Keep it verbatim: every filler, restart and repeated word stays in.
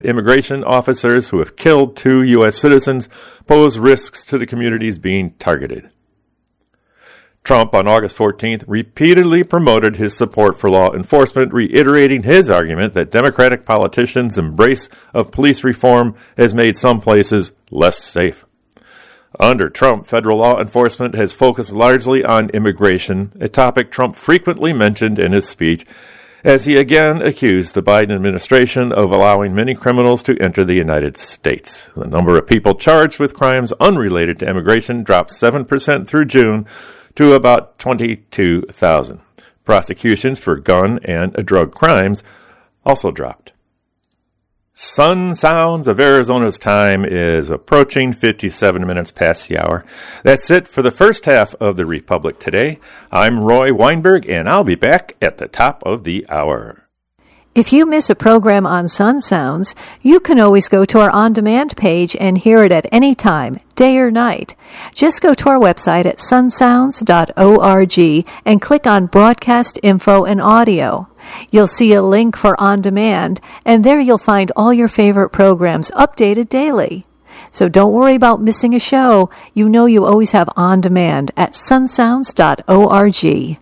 Immigration officers who have killed two U S citizens pose risks to the communities being targeted. Trump, on August fourteenth, repeatedly promoted his support for law enforcement, reiterating his argument that Democratic politicians' embrace of police reform has made some places less safe. Under Trump, federal law enforcement has focused largely on immigration, a topic Trump frequently mentioned in his speech, as he again accused the Biden administration of allowing many criminals to enter the United States. The number of people charged with crimes unrelated to immigration dropped seven percent through June to about twenty-two thousand. Prosecutions for gun and drug crimes also dropped. Sun Sounds of Arizona's time is approaching fifty-seven minutes past the hour. That's it for the first half of the Republic Today. I'm Roy Weinberg, and I'll be back at the top of the hour. If you miss a program on Sun Sounds, you can always go to our on-demand page and hear it at any time, day or night. Just go to our website at sun sounds dot org and click on Broadcast Info and Audio. You'll see a link for On Demand, and there you'll find all your favorite programs updated daily. So don't worry about missing a show. You know you always have On Demand at sun sounds dot org.